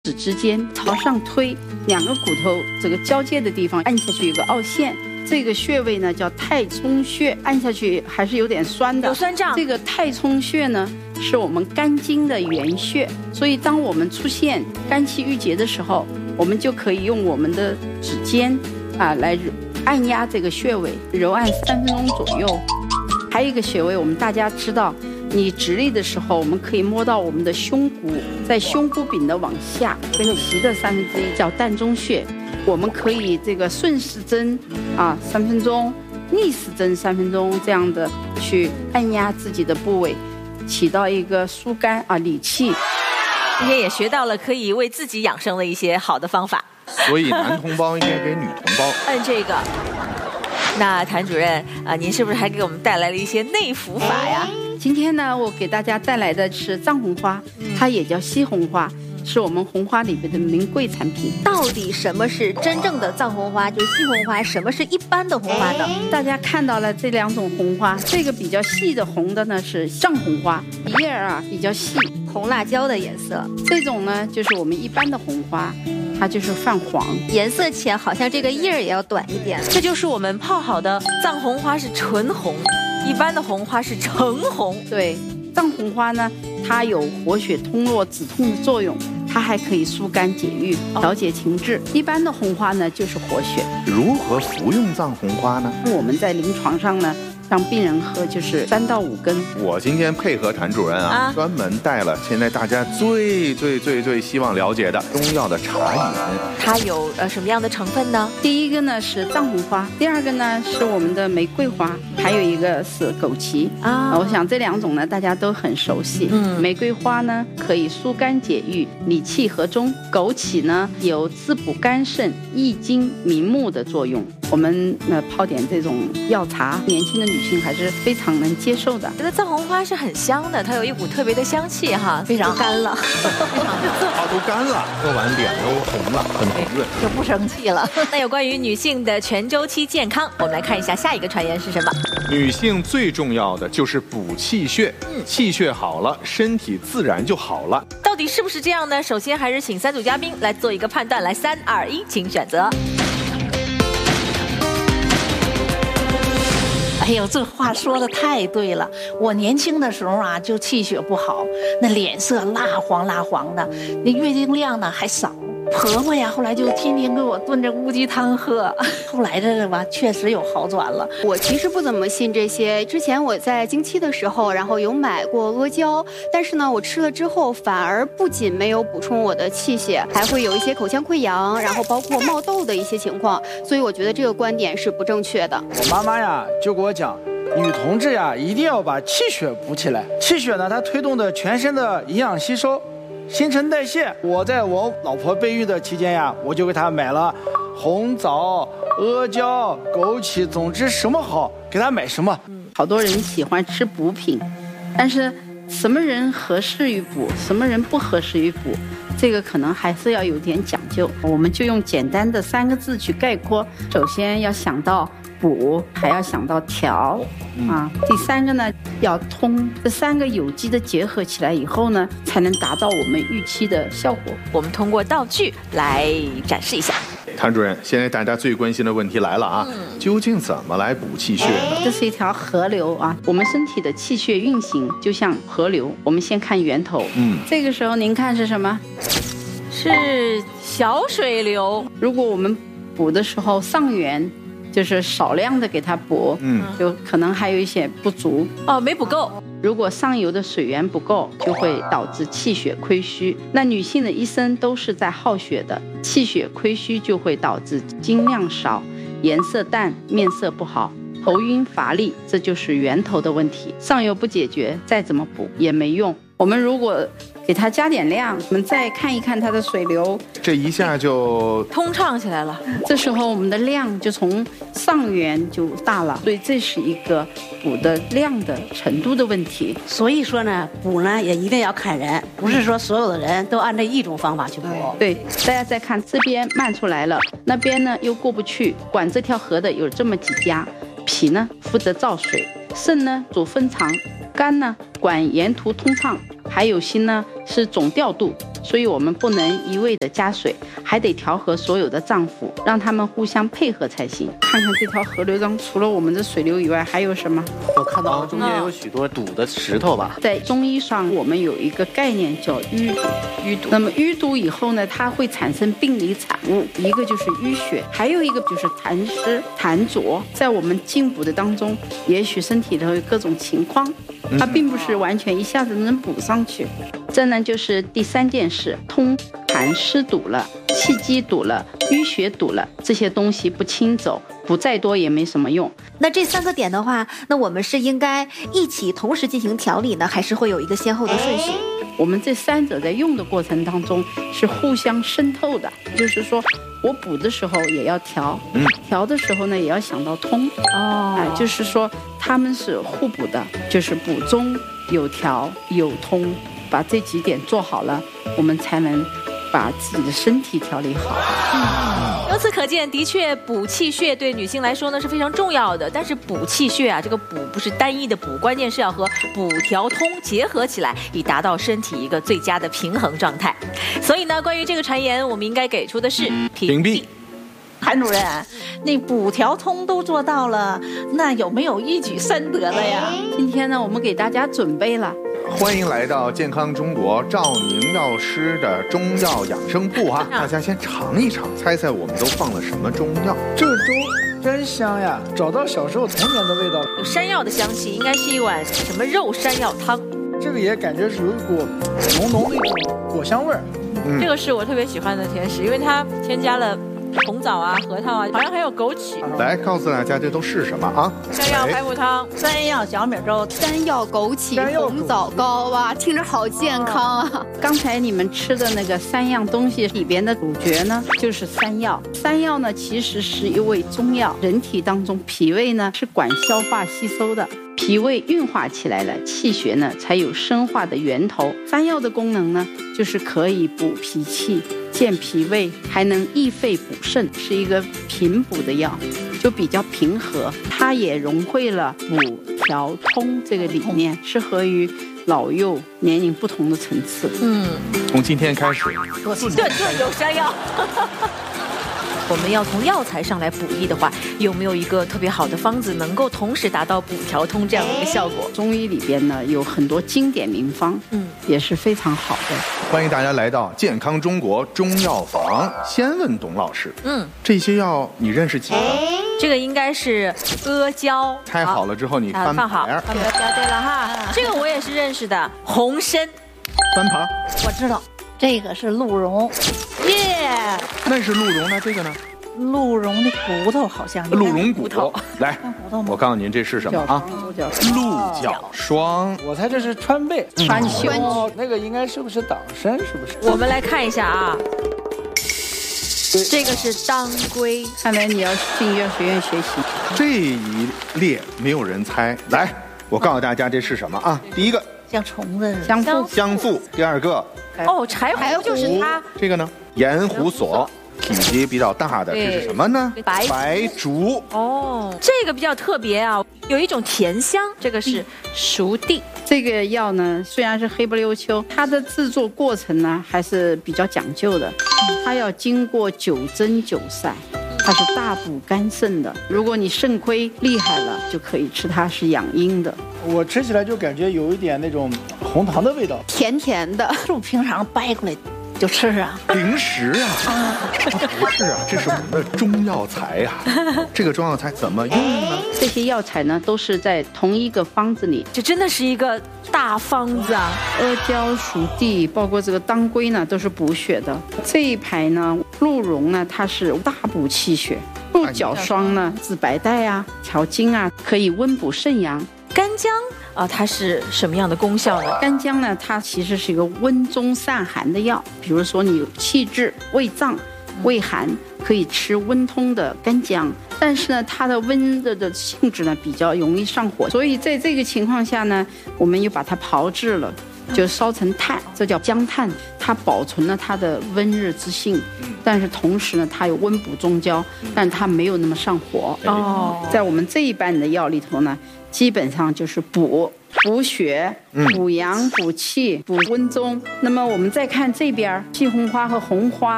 指之间朝上推，两个骨头这个交界的地方按下去有个凹陷，这个穴位呢叫太冲穴，按下去还是有点酸的， 有酸胀。 这个太冲穴呢是我们肝经的原穴，所以当我们出现肝气郁结的时候，我们就可以用我们的指尖来按压这个穴位，揉按3分钟左右。还有一个穴位，我们大家知道，你直立的时候，我们可以摸到我们的胸骨，在胸骨柄的往下跟脐的1/3叫膻中穴。我们可以这个顺时针3分钟，逆时针3分钟，这样的去按压自己的部位，起到一个疏肝理气。 今天也学到了可以为自己养生的一些好的方法。 所以男同胞应该给女同胞按这个。那谭主任您是不是还给我们带来了一些内服法呀？ 今天呢，我给大家带来的是藏红花，它也叫西红花，是我们红花里面的名贵产品。 到底什么是真正的藏红花，就是西红花，什么是一般的红花呢？ 大家看到了这2种红花，这个比较细的红的呢是藏红花，叶儿比较细， 红辣椒的颜色。 这种呢就是我们一般的红花，它就是泛黄， 颜色浅，好像这个叶儿也要短一点。 这就是我们泡好的藏红花是纯红，一般的红花是橙红。 对，藏红花呢，它有活血通络、止痛的作用，它还可以疏肝解郁、调节情志。一般的红花呢就是活血。 如何服用藏红花呢？ 我们在临床上呢，让病人喝就是3到5根。 我今天配合谭主任专门带了现在大家最希望了解的中药的茶饮。 它有什么样的成分呢？ 第一个呢是藏红花，第二个呢是我们的玫瑰花，还有一个是枸杞我想这2种呢大家都很熟悉。玫瑰花呢可以疏肝解郁、理气和中，枸杞呢有滋补肝肾、益精明目的作用。我们泡点这种药茶，年轻的女性还是非常能接受的。 觉得藏红花是很香的，它有一股特别的香气哈，非常干了， 它都干了，喝完脸都红了，很红润， 就不生气了。 那有关于女性的全周期健康，我们来看一下下一个传言是什么。 女性最重要的就是补气血，气血好了，身体自然就好了。 到底是不是这样呢？首先还是请3组嘉宾来做一个判断，来3、2、1，请选择。 哎呦，这话说的太对了！我年轻的时候就气血不好，那脸色蜡黄的，那月经量呢还少。婆婆呀，后来就天天给我炖这乌鸡汤喝，后来这个吧，确实有好转了。 我其实不怎么信这些，之前我在经期的时候，然后有买过阿胶，但是呢，我吃了之后，反而不仅没有补充我的气血，还会有一些口腔溃疡，然后包括冒痘的一些情况，所以我觉得这个观点是不正确的。 我妈妈呀，就给我讲，女同志呀，一定要把气血补起来。气血呢，它推动的全身的营养吸收、新陈代谢。我在我老婆备孕的期间呀，我就给她买了红枣、阿胶、枸杞，总之什么好给她买什么。 好多人喜欢吃补品，但是什么人合适于补，什么人不合适于补，这个可能还是要有点讲究。我们就用简单的3个字去概括。首先要想到补，还要想到调第3个呢要通。这3个有机的结合起来以后呢，才能达到我们预期的效果。 我们通过道具来展示一下。 谭主任，现在大家最关心的问题来了究竟怎么来补气血呢？ 这是一条河流我们身体的气血运行就像河流，我们先看源头。这个时候您看是什么？ 是小水流。 如果我们补的时候上源就是少量的给它补，就可能还有一些不足没补够。 如果上游的水源不够，就会导致气血亏虚。那女性的一生都是在耗血的，气血亏虚就会导致精量少、颜色淡、面色不好、头晕乏力，这就是源头的问题。上游不解决，再怎么补也没用。我们如果给它加点量，我们再看一看它的水流， 这一下就通畅起来了。 这时候我们的量就从上源就大了，所以这是一个补的量的程度的问题。 所以说呢，补呢也一定要看人，不是说所有的人都按照一种方法去补。 对，大家再看这边漫出来了，那边呢又过不去。管这条河的有这么几家，脾呢负责造水，肾呢主分藏，肝呢管沿途通畅，还有心呢是总调度。 所以我们不能一味的加水，还得调和所有的脏腑，让它们互相配合才行。看看这条河流中，除了我们的水流以外，还有什么？ 我看到中间有许多堵的石头吧。 在中医上，我们有一个概念叫淤堵。那么淤堵以后呢，它会产生病理产物，一个就是淤血，还有一个就是痰湿、痰浊。在我们进补的当中，也许身体头有各种情况，它并不是完全一下子能补上去。这呢就是第3件事，通痰湿堵了，气机堵了，淤血堵了，这些东西不清走，补再多也没什么用。 那这3个点的话，那我们是应该一起同时进行调理呢，还是会有一个先后的顺序？ 我们这3者在用的过程当中是互相渗透的，就是说我补的时候也要调，调的时候呢也要想到通，就是说他们是互补的，就是补中有调有通，把这几点做好了，我们才能把自己的身体调理好。 由此可见，的确补气血对女性来说呢是非常重要的。但是补气血啊，这个补不是单一的补，关键是要和补调通结合起来，以达到身体一个最佳的平衡状态。所以呢，关于这个传言，我们应该给出的是屏蔽。 谭主任，那补调通都做到了，那有没有一举3得了呀？ 今天呢，我们给大家准备了。 欢迎来到健康中国赵宁药师的中药养生铺哈！大家先尝一尝，猜猜我们都放了什么中药？ 这个粥真香呀，找到小时候童年的味道。 有山药的香气，应该是一碗什么肉山药汤。 这个也感觉是有一股浓浓的一种果香味儿。 这个是我特别喜欢的甜食，因为它添加了红枣啊、核桃啊，好像还有枸杞。 来告诉大家这都是什么啊？ 山药排骨汤、 山药小米粥、 山药枸杞红枣糕啊，听着好健康啊！ 刚才你们吃的那个3样东西里边的主角呢，就是山药。山药呢，其实是一味中药，人体当中脾胃呢是管消化吸收的。脾胃运化起来了，气血呢才有生化的源头。山药的功能呢，就是可以补脾气、健脾胃，还能益肺补肾，是一个平补的药，就比较平和。它也融汇了补调通这个理念，适合于老幼年龄不同的层次。 从今天开始， 顿有山药。我们要从药材上来补益的话，有没有一个特别好的方子，能够同时达到补调通这样的一个效果？ 中医里边呢有很多经典名方，也是非常好的。 欢迎大家来到健康中国中药房。先问董老师，这些药你认识几个？ 这个应该是阿胶。 猜好了之后你翻放好。 牌。 对了哈，这个我也是认识的。红参， 翻牌。 我知道，这个是鹿茸。 那是鹿茸呢，这个呢？ 鹿茸的骨头好像。 鹿茸骨头。来，我告诉您这是什么啊？鹿角霜。 我猜这是川贝。 川芎。 那个应该是不是党参？是不是？ 我们来看一下啊。这个是当归。 看来你要进药学院学习。 这一列没有人猜。来，我告诉大家这是什么啊？第一个像虫子。 香附。第二个柴胡就是它。 这个呢？盐胡索。体积比较大的，这是什么呢？白术。 这个比较特别啊，有一种甜香，这个是熟地。 这个药呢，虽然是黑不溜秋，它的制作过程呢还是比较讲究的，它要经过9蒸9晒。它是大补肝肾的，如果你肾亏厉害了，就可以吃它，是养阴的。 我吃起来就感觉有一点那种红糖的味道， 甜甜的， 就平常掰过来就吃啊， 零食啊，不是啊，这是我们的中药材啊。这个中药材怎么用呢？ 这些药材呢都是在同一个方子里， 这真的是一个大方子啊。 阿胶、熟地，包括这个当归呢，都是补血的。这一排呢，鹿茸呢，它是大补气血；鹿角霜呢，治白带啊、调经啊，可以温补肾阳。 干姜啊，它是什么样的功效呢？ 干姜呢，它其实是一个温中散寒的药。比如说你有气滞、胃胀、胃寒，可以吃温通的干姜。但是呢，它的温的性质呢比较容易上火，所以在这个情况下呢，我们又把它炮制了。 就烧成炭，这叫姜炭，它保存了它的温热之性，但是同时呢，它有温补中焦，但它没有那么上火。在我们这一半的药里头呢，基本上就是补血、补阳、补气、补温中。那么我们再看这边，细红花和红花